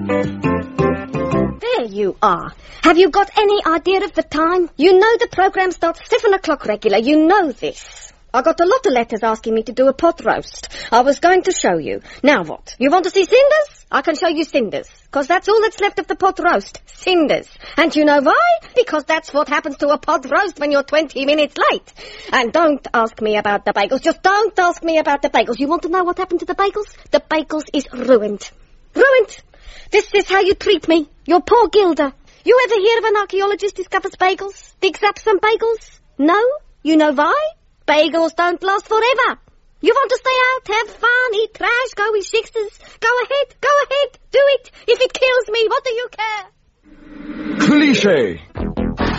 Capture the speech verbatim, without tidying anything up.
There you are. Have you got any idea of the time? You know the programme starts seven o'clock regular. You know this. I got a lot of letters asking me to do a pot roast. I was going to show you. Now what? You want to see cinders? I can show you cinders. Because that's all that's left of the pot roast. Cinders. And you know why? Because that's what happens to a pot roast when you're twenty minutes late. And don't ask me about the bagels. Just don't ask me about the bagels. You want to know what happened to the bagels? The bagels is ruined. Ruined. This is how you treat me. Your poor Gilda. You ever hear of an archaeologist discovers bagels? Digs up some bagels? No? You know why? Bagels don't last forever. You want to stay out, have fun, eat trash, go with sixes? Go ahead, go ahead, do it. If it kills me, what do you care? Cliché.